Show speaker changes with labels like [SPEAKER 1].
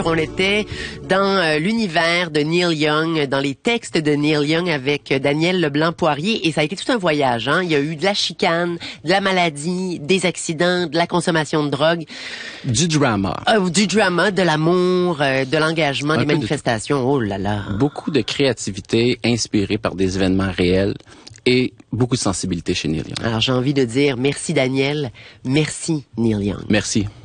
[SPEAKER 1] On était dans l'univers de Neil Young, dans les textes de Neil Young avec Daniel Leblanc-Poirier, et ça a été tout un voyage. Il y a eu de la chicane, de la maladie, des accidents, de la consommation de drogue.
[SPEAKER 2] Du drama.
[SPEAKER 1] Du drama, de l'amour, de l'engagement, des manifestations. Oh là là.
[SPEAKER 2] Beaucoup de créativité inspirée par des événements réels et beaucoup de sensibilité chez Neil Young.
[SPEAKER 1] Alors j'ai envie de dire merci Daniel, merci Neil Young.
[SPEAKER 2] Merci.